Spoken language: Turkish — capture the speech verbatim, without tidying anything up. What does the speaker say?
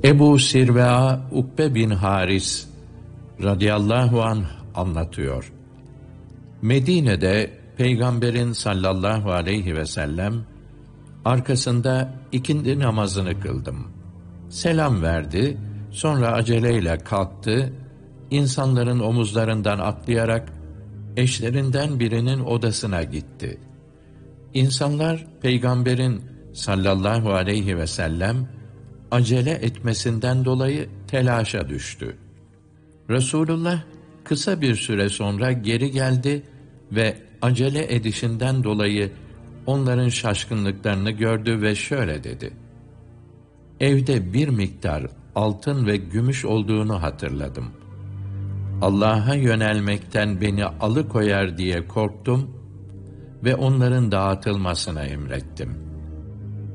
Ebu Sirve'a Ukbe bin Haris radıyallahu anh anlatıyor. Medine'de Peygamberin sallallahu aleyhi ve sellem arkasında ikindi namazını kıldım. Selam verdi, sonra aceleyle kalktı, insanların omuzlarından atlayarak eşlerinden birinin odasına gitti. İnsanlar Peygamberin sallallahu aleyhi ve sellem acele etmesinden dolayı telaşa düştü. Resulullah kısa bir süre sonra geri geldi ve acele edişinden dolayı onların şaşkınlıklarını gördü ve şöyle dedi: Evde bir miktar altın ve gümüş olduğunu hatırladım. Allah'a yönelmekten beni alıkoyar diye korktum ve onların dağıtılmasına emrettim.